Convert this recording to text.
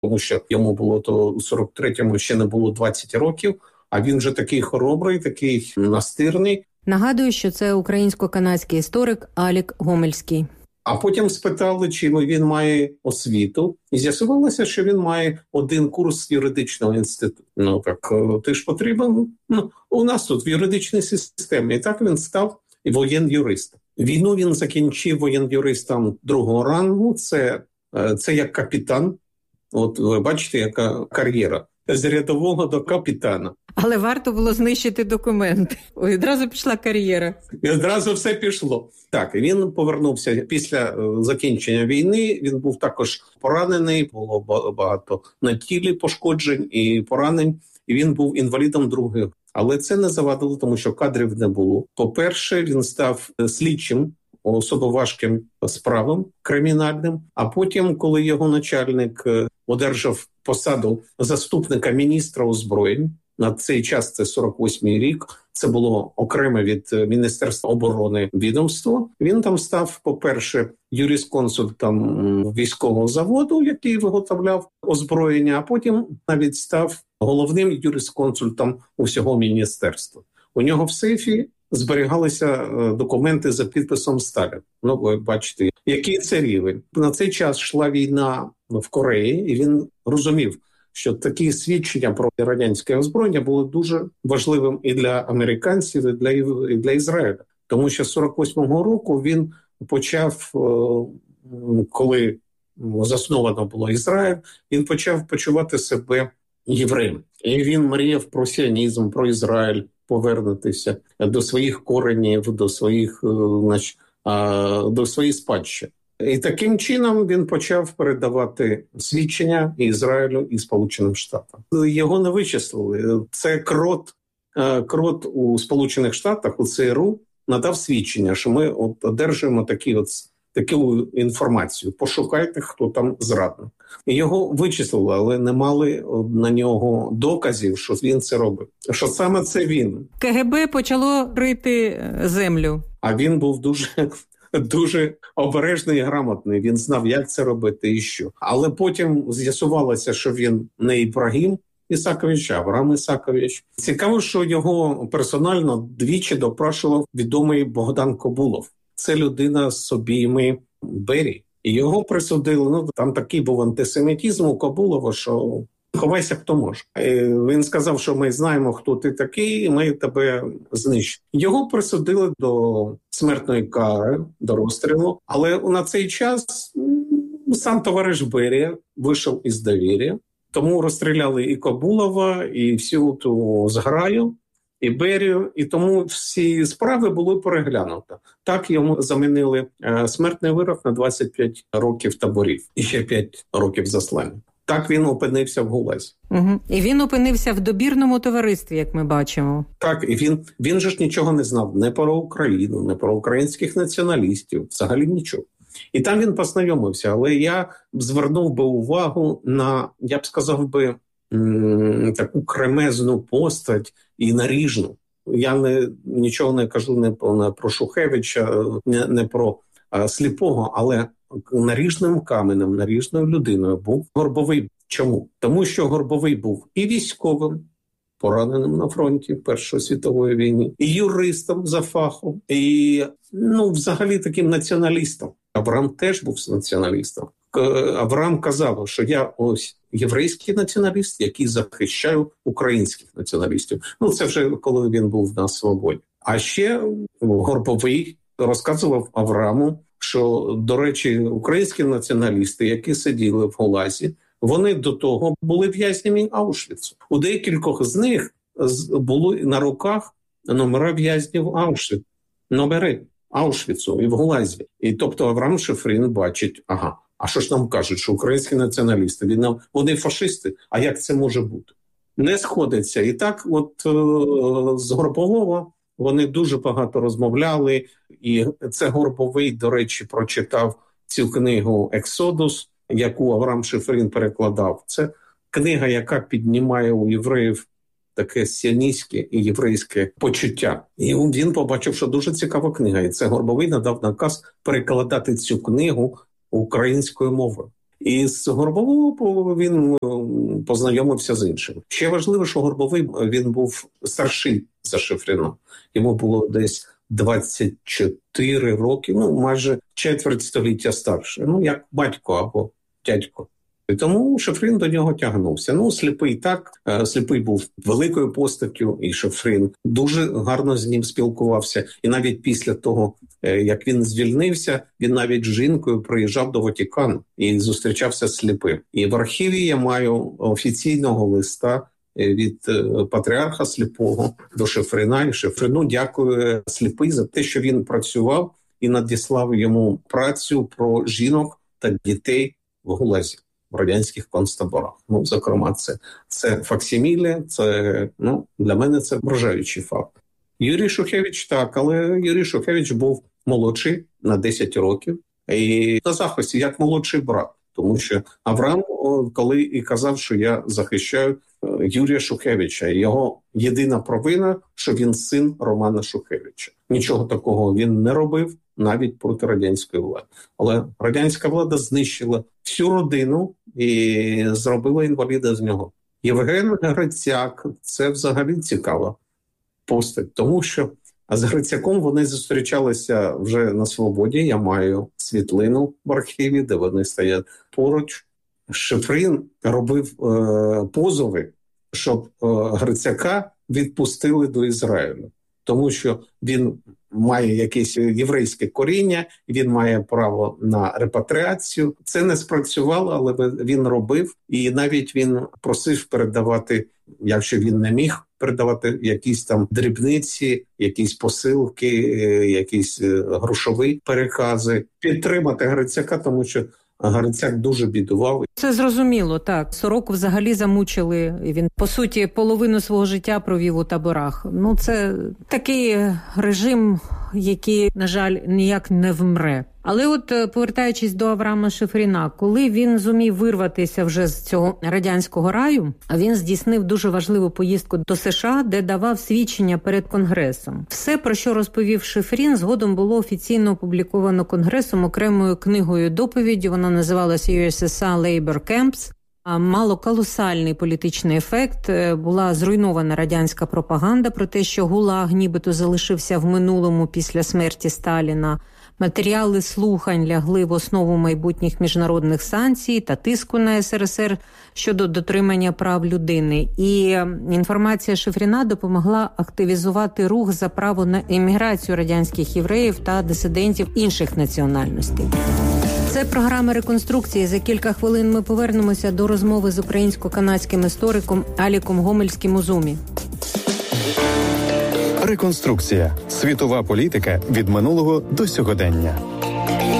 тому що йому було то у 43-му ще не було 20 років, а він же такий хоробрий, такий настирний. Нагадую, що це українсько-канадський історик Алік Гомельський. А потім спитали, чи він має освіту, і з'ясувалося, що він має 1 курс юридичного інституту. Ну так, ти ж потрібен, у нас тут в юридичній системі. І так він став воєн-юристом. Війну він закінчив воєн-юристом 2-го рангу, це як капітан. От ви бачите, яка кар'єра. З рядового до капітана. Але варто було знищити документи. Одразу пішла кар'єра. І одразу все пішло. Так, він повернувся після закінчення війни. Він був також поранений, було багато на тілі пошкоджень і поранень. І він був інвалідом 2-ї. Але це не завадило, тому що кадрів не було. По-перше, він став слідчим особо важким справам кримінальним. А потім, коли його начальник одержав посаду заступника міністра озброєнь, на цей час це 48-й рік, це було окреме від Міністерства оборони відомство. Він там став, по-перше, юрисконсультом військового заводу, який виготовляв озброєння, а потім навіть став головним юрисконсультом усього міністерства. У нього в сейфі зберігалися документи за підписом Сталіна. Ну, ви бачите, який це рівень. На цей час йшла війна в Кореї, і він розумів, що такі свідчення про радянське озброєння були дуже важливим і для американців, і для Ізраїля. Тому що з 48-го року він почав, коли засновано було Ізраїль, він почав почувати себе євреєм. І він мріяв про сіонізм, про Ізраїль, повернутися до своїх коренів, до своєї спадщини. І таким чином він почав передавати свідчення і Ізраїлю, і Сполученим Штатам. Його не вичислили. Це крот у Сполучених Штатах, у ЦРУ, надав свідчення, що ми одержуємо таку інформацію. Пошукайте, хто там зрадник. І його вичислили, але не мали на нього доказів, що він це робив. Що саме це він. КГБ почало рити землю. А він був дуже обережний і грамотний. Він знав, як це робити і що. Але потім з'ясувалося, що він не Ібрагім Ісакович, а Авраам Ісакович. Цікаво, що його персонально двічі допрашував відомий Богдан Кобулов. Це людина з обійми Берії. І його присудили, там такий був антисемітизм у Кобулова, що ховайся хто може. Він сказав, що ми знаємо, хто ти такий, і ми тебе знищимо. Його присудили до смертної кари, до розстрілу. Але на цей час сам товариш Берія вийшов із довір'я. Тому розстріляли і Кобулова, і всю ту зграю, і Берію, і тому всі справи були переглянуті. Так йому замінили смертний вирок на 25 років таборів і ще 5 років заслання. Так він опинився в ГУЛАЗі. Угу. І він опинився в добірному товаристві, як ми бачимо. Так, і він же ж нічого не знав не про Україну, не про українських націоналістів, взагалі нічого. І там він познайомився, але я звернув би увагу на, я б сказав би, таку кремезну постать і наріжну. Я нічого не кажу не про Шухевича, не про Сліпого, але наріжним каменем, наріжною людиною був Горбовий. Чому? Тому що Горбовий був і військовим, пораненим на фронті Першої світової війни, і юристом за фахом, і взагалі таким націоналістом. Авраам теж був націоналістом. Авраам казав, що я ось єврейський націоналіст, який захищає українських націоналістів. Це вже коли він був на свободі. А ще Горбовий розказував Аврааму, що, до речі, українські націоналісти, які сиділи в ГУЛАЗі, вони до того були в'язнями Аушвіцу. У деякількох з них були на руках номера в'язнів Аушвіцу. Номери Аушвіцу і в ГУЛАЗі. І тобто Авраам Шифрин бачить, а що ж нам кажуть, що українські націоналісти, вони фашисти, а як це може бути? Не сходиться. І так з Горбового вони дуже багато розмовляли, і це Горбовий, до речі, прочитав цю книгу «Ексодус», яку Авраам Шифрин перекладав. Це книга, яка піднімає у євреїв таке сіоністське і єврейське почуття. І він побачив, що дуже цікава книга. І це Горбовий надав наказ перекладати цю книгу українською мовою. І з Горбового він познайомився з іншим. Ще важливо, що Горбовий, він був старший за Шифріна. Йому було десь 24 роки, майже четверть століття старше. Як батько або дядько. І тому Шифрин до нього тягнувся. Сліпий так, Сліпий був великою постаттю, і Шифрин дуже гарно з ним спілкувався. І навіть після того, як він звільнився, він навіть з жінкою приїжджав до Ватикану і зустрічався з Сліпим. І в архіві я маю офіційного листа від патріарха Сліпого до Шифрина. І Шифрину дякує Сліпий за те, що він працював і надіслав йому працю про жінок та дітей в Гулазі, в радянських концтаборах. Зокрема, це факсиміле, це, для мене це вражаючий факт. Юрій Шухевич так, але Юрій Шухевич був молодший на 10 років і на захисті, як молодший брат. Тому що Авраам, коли і казав, що я захищаю Юрія Шухевича, його єдина провина, що він син Романа Шухевича. Нічого такого він не робив, навіть проти радянської влади. Але радянська влада знищила всю родину і зробила інваліда з нього. Євген Грицяк – це взагалі цікава постать, тому що з Грицяком вони зустрічалися вже на свободі. Я маю світлину в архіві, де вони стоять поруч. Шифрин робив позови, щоб Грицяка відпустили до Ізраїлю, тому що він має якесь єврейське коріння, він має право на репатріацію. Це не спрацювало, але він робив, і навіть він просив передавати, якщо він не міг передавати, якісь там дрібниці, якісь посилки, якісь грошові перекази, підтримати Грицяка, тому що Грицяк дуже бідував. Це зрозуміло, так. Сороку взагалі замучили. Він, по суті, половину свого життя провів у таборах. Це такий режим, який, на жаль, ніяк не вмре. Але повертаючись до Авраама Шифріна, коли він зумів вирватися вже з цього радянського раю, він здійснив дуже важливу поїздку до США, де давав свідчення перед Конгресом. Все, про що розповів Шифрін, згодом було офіційно опубліковано Конгресом окремою книгою-доповіддю. Вона називалася USSR Labor Camps. Мало колосальний політичний ефект. Була зруйнована радянська пропаганда про те, що ГУЛАГ нібито залишився в минулому після смерті Сталіна. Матеріали слухань лягли в основу майбутніх міжнародних санкцій та тиску на СРСР щодо дотримання прав людини. І інформація Шифріна допомогла активізувати рух за право на еміграцію радянських євреїв та дисидентів інших національностей. Це програма «Реконструкції». За кілька хвилин ми повернемося до розмови з українсько-канадським істориком Аліком Гомельським у Зумі. Реконструкція. Світова політика від минулого до сьогодення.